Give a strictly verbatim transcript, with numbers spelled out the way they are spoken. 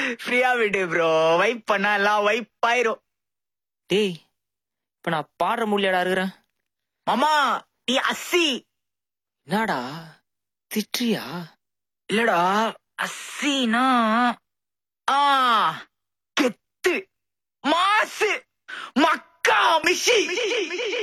ஃப்ரீயா விடு bro. Vibe பண்ணா எல்லாம் வைப் ஆயிரும். டேய் இப்ப நான் பாடுற முடியலடா இருக்கிறேன். மாமா நீ அஸ்ஸி. என்னடா திட்றியா? இல்லடா அஸ்ஸினா ஆ கெத்து மாசு மக்கா மிஷி.